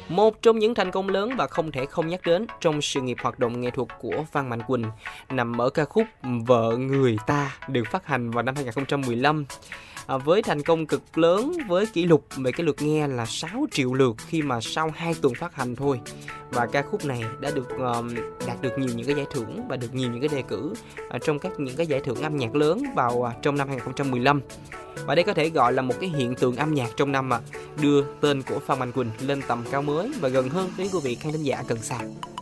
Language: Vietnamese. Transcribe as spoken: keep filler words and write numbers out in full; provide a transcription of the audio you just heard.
Một trong những thành công lớn và không thể không nhắc đến trong sự nghiệp hoạt động nghệ thuật của Phan Mạnh Quỳnh nằm ở ca khúc Vợ Người Ta được phát hành vào năm hai không một lăm. À, với thành công cực lớn với kỷ lục về cái lượt nghe là sáu triệu lượt khi mà sau hai tuần phát hành thôi. Và ca khúc này đã được um, đạt được nhiều những cái giải thưởng và được nhiều những cái đề cử uh, trong các những cái giải thưởng âm nhạc lớn vào uh, trong năm hai không một lăm. Và đây có thể gọi là một cái hiện tượng âm nhạc trong năm mà đưa tên của Phan Mạnh Quỳnh lên tầm cao mới và gần hơn đến quý vị khán thính giả cần xa.